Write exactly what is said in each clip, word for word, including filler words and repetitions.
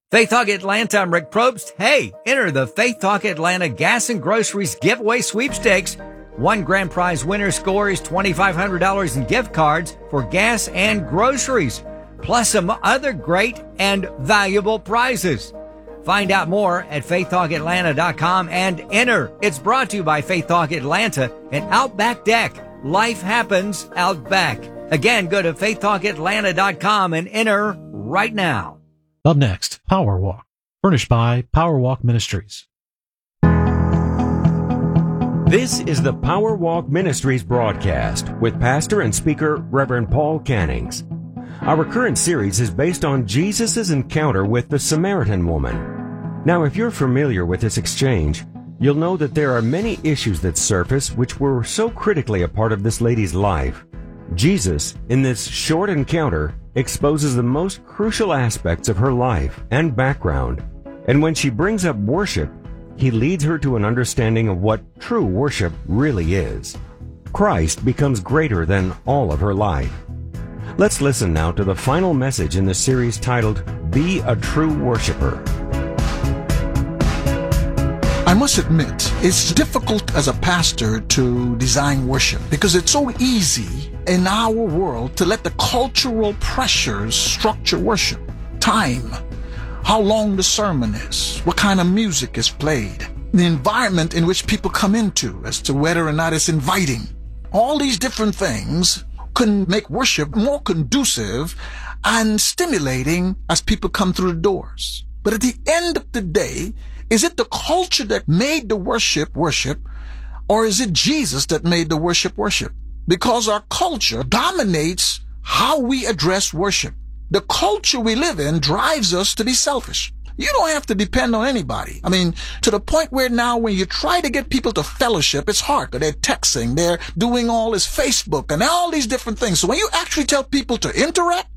Faith Talk Atlanta, I'm Rick Probst. Hey, enter the Faith Talk Atlanta Gas and Groceries Giveaway Sweepstakes. One grand prize winner scores twenty-five hundred dollars in gift cards for gas and groceries, plus some other great and valuable prizes. Find out more at faith talk atlanta dot com and enter. It's brought to you by Faith Talk Atlanta and Outback Deck. Life happens out back. Again, go to faith talk atlanta dot com and enter right now. Up next, Power Walk, furnished by Power Walk Ministries. This is the Power Walk Ministries broadcast with pastor and speaker Reverend Paul Cannings. Our current series is based on Jesus' encounter with the Samaritan woman. Now, if you're familiar with this exchange, you'll know that there are many issues that surface which were so critically a part of this lady's life. Jesus, in this short encounter, exposes the most crucial aspects of her life and background. And when she brings up worship, he leads her to an understanding of what true worship really is. Christ becomes greater than all of her life. Let's listen now to the final message in the series titled, Be a True Worshiper. I must admit, it's difficult as a pastor to design worship because it's so easy in our world to let the cultural pressures structure worship. Time, how long the sermon is, what kind of music is played, the environment in which people come into as to whether or not it's inviting. All these different things can make worship more conducive and stimulating as people come through the doors. But at the end of the day, is it the culture that made the worship worship, or is it Jesus that made the worship worship? Because our culture dominates how we address worship. The culture we live in drives us to be selfish. You don't have to depend on anybody. I mean, to the point where now when you try to get people to fellowship, it's hard. They're texting, they're doing all this Facebook and all these different things. So when you actually tell people to interact,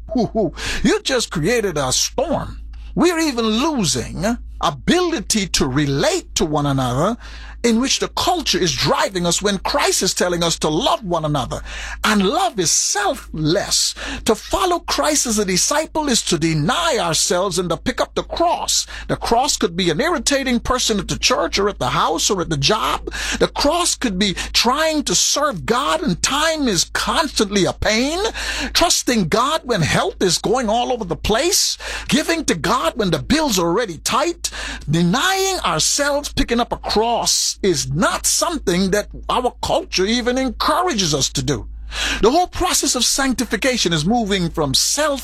you just created a storm. We're even losing ability to relate to one another, in which the culture is driving us when Christ is telling us to love one another. And love is selfless. To follow Christ as a disciple is to deny ourselves and to pick up the cross. The cross could be an irritating person at the church or at the house or at the job. The cross could be trying to serve God and time is constantly a pain. Trusting God when health is going all over the place. Giving to God when the bills are already tight. Denying ourselves, picking up a cross is not something that our culture even encourages us to do. The whole process of sanctification is moving from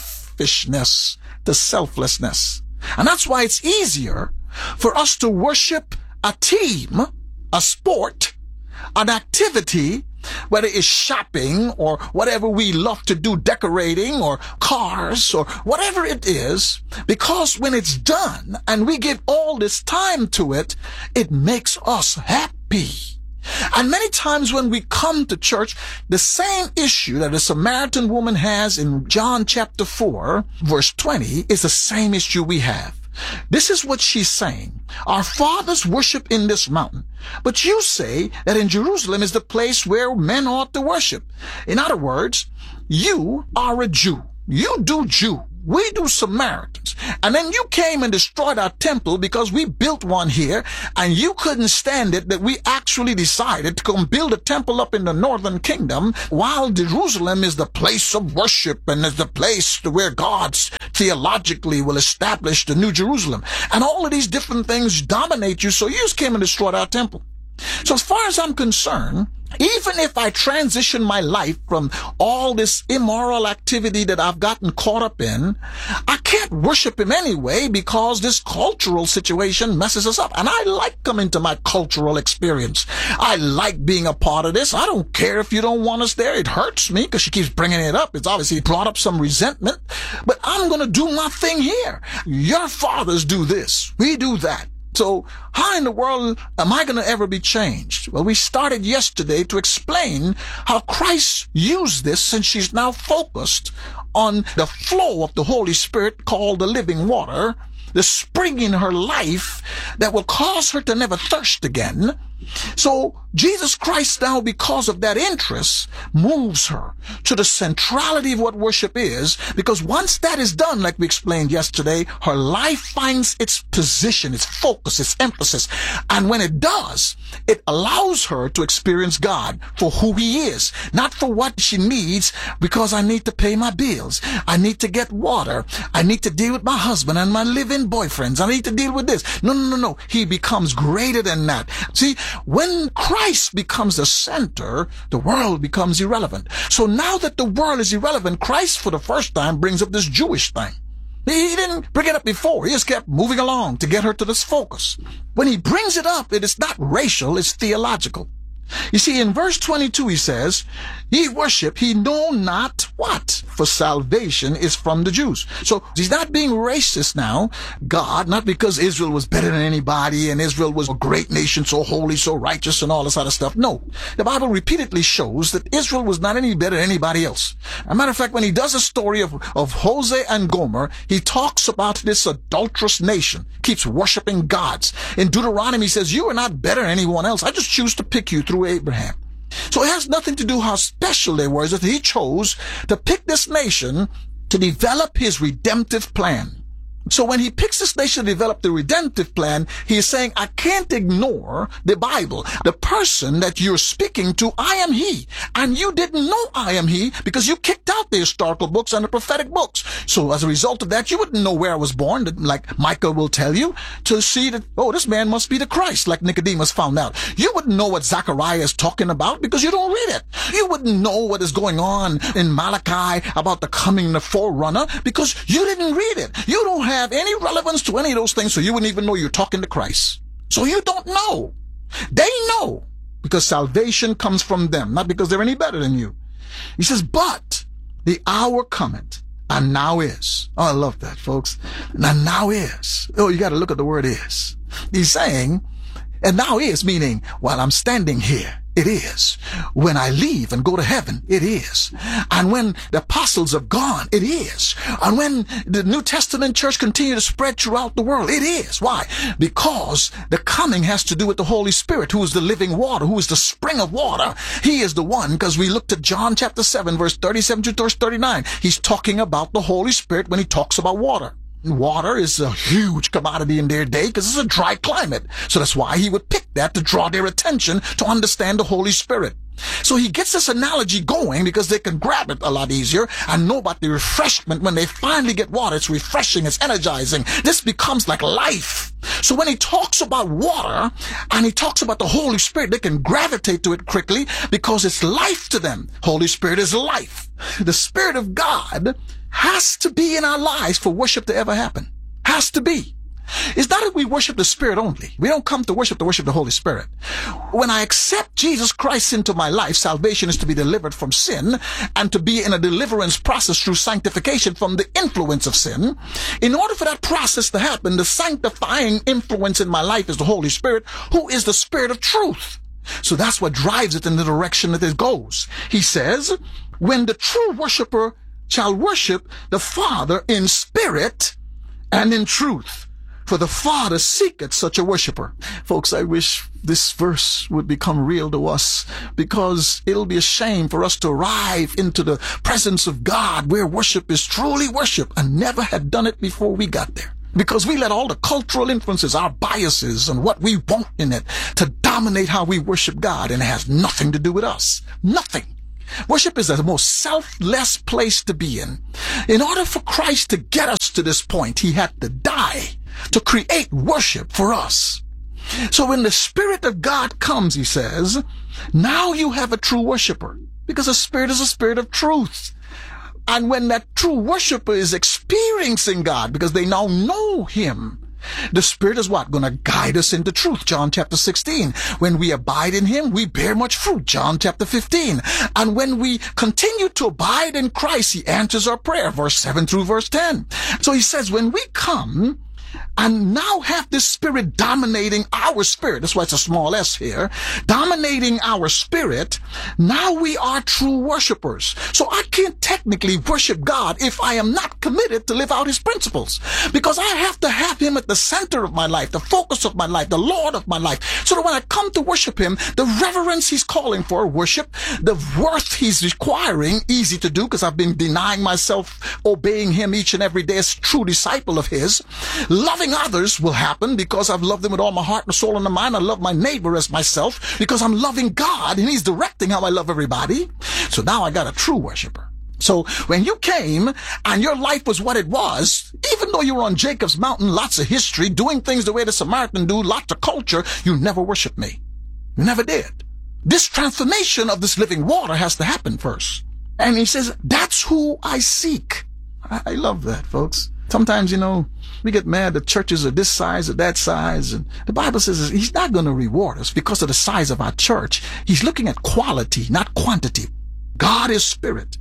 selfishness to selflessness. And that's why it's easier for us to worship a team, a sport, an activity, whether it's shopping or whatever we love to do, decorating or cars or whatever it is, because when it's done and we give all this time to it, it makes us happy. And many times when we come to church, the same issue that the Samaritan woman has in John chapter four, verse twenty, is the same issue we have. This is what she's saying. Our fathers worship in this mountain, but you say that in Jerusalem is the place where men ought to worship. In other words, you are a Jew. You do Jew. We do Samaritans. And then you came and destroyed our temple because we built one here, and you couldn't stand it that we actually decided to come build a temple up in the northern kingdom, while Jerusalem is the place of worship and is the place where God theologically will establish the New Jerusalem. And all of these different things dominate you, so you just came and destroyed our temple. So as far as I'm concerned, even if I transition my life from all this immoral activity that I've gotten caught up in, I can't worship him anyway because this cultural situation messes us up. And I like coming to my cultural experience. I like being a part of this. I don't care if you don't want us there. It hurts me because she keeps bringing it up. It's obviously brought up some resentment, but I'm going to do my thing here. Your fathers do this. We do that. So how in the world am I going to ever be changed? Well, we started yesterday to explain how Christ used this, and she's now focused on the flow of the Holy Spirit called the living water the spring in her life that will cause her to never thirst again. So Jesus Christ now, because of that interest, moves her to the centrality of what worship is, because once that is done, like we explained yesterday, her life finds its position, its focus, its emphasis. And when it does, it allows her to experience God for who he is, not for what she needs, because I need to pay my bills, I need to get water, I need to deal with my husband and my live-in boyfriends, I need to deal with this. No, no, no, no. He becomes greater than that. See, when Christ becomes the center, the world becomes irrelevant. So now that the world is irrelevant, Christ for the first time brings up this Jewish thing. He didn't bring it up before. He just kept moving along to get her to this focus. When he brings it up, it is not racial, it's theological. You see, in verse twenty-two, he says, ye worship, he know not what, for salvation is from the Jews. So he's not being racist now. God, not because Israel was better than anybody and Israel was a great nation, so holy, so righteous, and all this other stuff. No, the Bible repeatedly shows that Israel was not any better than anybody else. As a matter of fact, when he does a story of, of Hosea and Gomer, he talks about this adulterous nation, keeps worshiping gods. In Deuteronomy, he says, you are not better than anyone else. I just choose to pick you through Abraham. So it has nothing to do how special they were, that he chose to pick this nation to develop his redemptive plan. So when he picks this nation to develop the redemptive plan, he is saying, I can't ignore the Bible. The person that you're speaking to, I am he. And you didn't know I am he because you kicked out the historical books and the prophetic books. So as a result of that, you wouldn't know where I was born, like Micah will tell you, to see that, oh, this man must be the Christ, like Nicodemus found out. You wouldn't know what Zechariah is talking about because you don't read it. You wouldn't know what is going on in Malachi about the coming of the forerunner because you didn't read it. You don't have have any relevance to any of those things, so you wouldn't even know you're talking to Christ. So you don't know. They know because salvation comes from them, not because they're any better than you. He says, but the hour cometh, and now is. Oh, I love that, folks. And now is. Oh, you got to look at the word is. He's saying, and now is, meaning while I'm standing here, it is. When I leave and go to heaven, it is. And when the apostles have gone, it is. And when the New Testament church continue to spread throughout the world, it is. Why? Because the coming has to do with the Holy Spirit, who is the living water, who is the spring of water. He is the one, because we looked at John chapter seven, verse thirty-seven to verse thirty-nine. He's talking about the Holy Spirit when he talks about water. Water is a huge commodity in their day because it's a dry climate. So that's why he would pick that to draw their attention to understand the Holy Spirit. So he gets this analogy going because they can grab it a lot easier and know about the refreshment when they finally get water. It's refreshing, it's energizing. This becomes like life. So when he talks about water and he talks about the Holy Spirit, they can gravitate to it quickly because it's life to them. Holy Spirit is life. The Spirit of God has to be in our lives for worship to ever happen. Has to be. It's not that we worship the Spirit only. We don't come to worship to worship the Holy Spirit. When I accept Jesus Christ into my life, salvation is to be delivered from sin and to be in a deliverance process through sanctification from the influence of sin. In order for that process to happen, the sanctifying influence in my life is the Holy Spirit, who is the Spirit of truth. So that's what drives it in the direction that it goes. He says, when the true worshiper shall worship the Father in spirit and in truth. For the Father seeketh such a worshiper. Folks, I wish this verse would become real to us, because it'll be a shame for us to arrive into the presence of God where worship is truly worship and never had done it before we got there. Because we let all the cultural influences, our biases, and what we want in it to dominate how we worship God, and it has nothing to do with us. Nothing. Worship is the most selfless place to be in. In order for Christ to get us to this point, he had to die to create worship for us. So when the Spirit of God comes, he says, now you have a true worshiper, because the Spirit is a spirit of truth. And when that true worshiper is experiencing God, because they now know him, the Spirit is what? Going to guide us into truth. John chapter sixteen. When we abide in him, we bear much fruit. John chapter fifteen. And when we continue to abide in Christ, he answers our prayer. Verse seven through verse ten. So he says, when we come and now have this spirit dominating our spirit. That's why it's a small s here. Dominating our spirit. Now we are true worshipers. So I can't technically worship God if I am not committed to live out his principles. Because I have to have him at the center of my life, the focus of my life, the Lord of my life. So that when I come to worship him, the reverence he's calling for, worship, the worth he's requiring, easy to do because I've been denying myself, obeying him each and every day as a true disciple of his. Loving others will happen because I've loved them with all my heart, my soul, and my mind. I love my neighbor as myself because I'm loving God and he's directing how I love everybody. So now I got a true worshiper. So when you came and your life was what it was, even though you were on Jacob's mountain, lots of history, doing things the way the Samaritan do, lots of culture, you never worshiped me. You never did. This transformation of this living water has to happen first. And he says, that's who I seek. I love that, folks. Sometimes, you know, we get mad that churches are this size or that size. And the Bible says he's not going to reward us because of the size of our church. He's looking at quality, not quantity. God is spirit.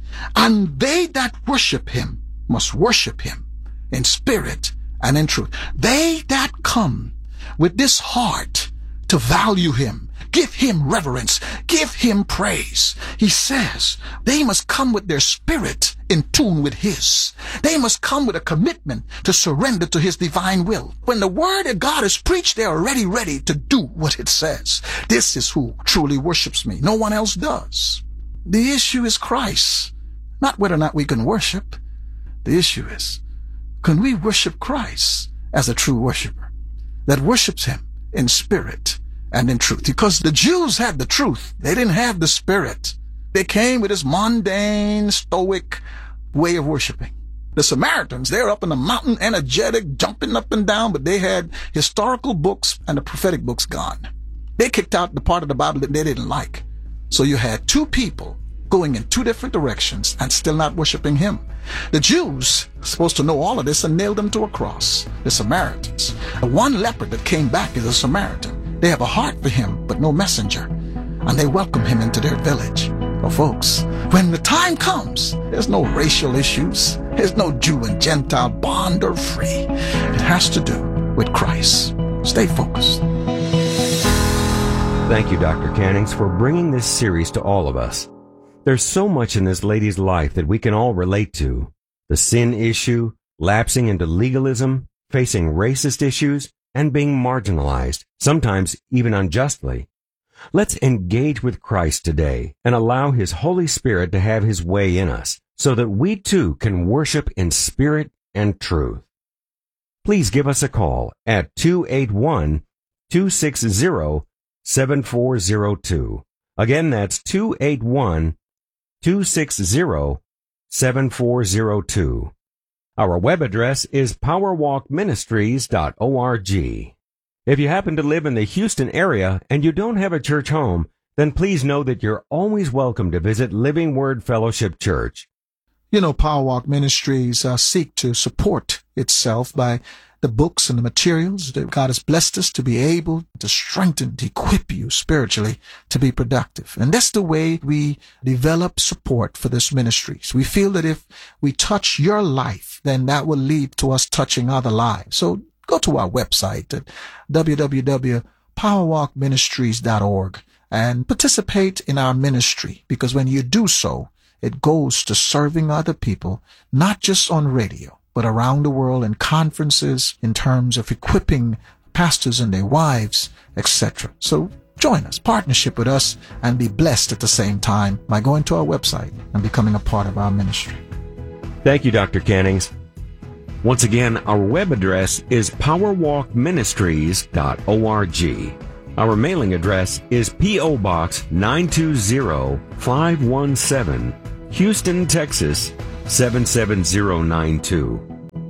And they that worship him must worship him in spirit and in truth. They that come with this heart to value him, give him reverence, give him praise. He says they must come with their spirit in tune with his. They must come with a commitment to surrender to his divine will. When the word of God is preached, they are already ready to do what it says. This is who truly worships me. No one else does. The issue is Christ, not whether or not we can worship. The issue is, can we worship Christ as a true worshiper that worships him in spirit and in truth? Because the Jews had the truth. They didn't have the spirit. They came with this mundane, stoic way of worshiping. The Samaritans, they're up in the mountain, energetic, jumping up and down, but they had historical books and the prophetic books gone. They kicked out the part of the Bible that they didn't like. So you had two people going in two different directions and still not worshiping him. The Jews are supposed to know all of this and nailed him to a cross. The Samaritans. The one leper that came back is a Samaritan. They have a heart for him, but no messenger. And they welcome him into their village. Oh, folks, when the time comes, there's no racial issues. There's no Jew and Gentile, bond or free. It has to do with Christ. Stay focused. Thank you, Doctor Cannings, for bringing this series to all of us. There's so much in this lady's life that we can all relate to. The sin issue, lapsing into legalism, facing racist issues, and being marginalized, sometimes even unjustly. Let's engage with Christ today and allow his Holy Spirit to have his way in us so that we too can worship in spirit and truth. Please give us a call at two eight one, two six zero, seven four zero two. Again, that's two eight one, two six zero, seven four zero two. Our web address is power walk ministries dot org. If you happen to live in the Houston area and you don't have a church home, then please know that you're always welcome to visit Living Word Fellowship Church. You know, Power Walk Ministries uh, seek to support itself by the books and the materials that God has blessed us to be able to strengthen, to equip you spiritually to be productive. And that's the way we develop support for this ministries. We feel that if we touch your life, then that will lead to us touching other lives. So go to our website at w w w dot power walk ministries dot org and participate in our ministry, because when you do so, it goes to serving other people, not just on radio, but around the world in conferences in terms of equipping pastors and their wives, et cetera. So join us, partnership with us, and be blessed at the same time by going to our website and becoming a part of our ministry. Thank you, Doctor Cannings. Once again, our web address is power walk ministries dot org. Our mailing address is P O. Box nine two zero, five one seven, Houston, Texas seven seven zero nine two.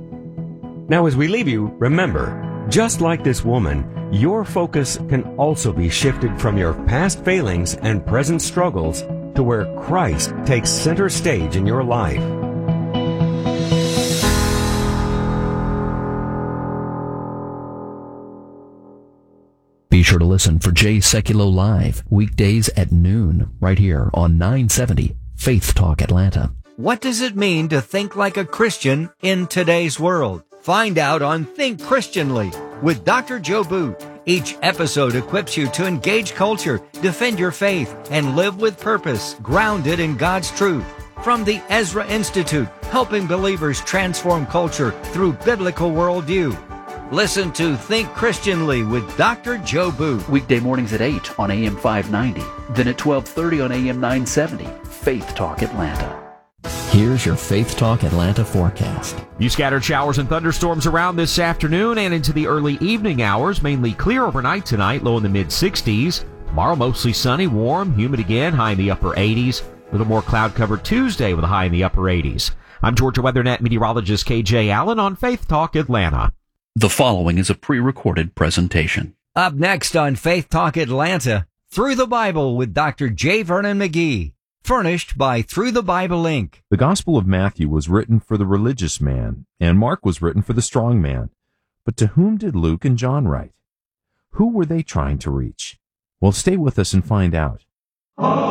Now, as we leave you, remember, just like this woman, your focus can also be shifted from your past failings and present struggles to where Christ takes center stage in your life. Be sure to listen for Jay Sekulow Live, weekdays at noon, right here on nine seventy Faith Talk Atlanta. What does it mean to think like a Christian in today's world? Find out on Think Christianly with Doctor Joe Boot. Each episode equips you to engage culture, defend your faith, and live with purpose, grounded in God's truth. From the Ezra Institute, helping believers transform culture through biblical worldview. Listen to Think Christianly with Doctor Joe Boot. Weekday mornings at eight on A M five ninety. Then at twelve thirty on A M nine seventy. Faith Talk Atlanta. Here's your Faith Talk Atlanta forecast. You scattered showers and thunderstorms around this afternoon and into the early evening hours. Mainly clear overnight tonight, low in the mid sixties. Tomorrow mostly sunny, warm, humid again, high in the upper eighties. A little more cloud-covered Tuesday with a high in the upper eighties. I'm Georgia WeatherNet meteorologist K J Allen on Faith Talk Atlanta. The following is a pre-recorded presentation. Up next on Faith Talk Atlanta, Through the Bible with Doctor J. Vernon McGee. Furnished by Through the Bible Incorporated. The Gospel of Matthew was written for the religious man, and Mark was written for the strong man. But to whom did Luke and John write? Who were they trying to reach? Well, stay with us and find out.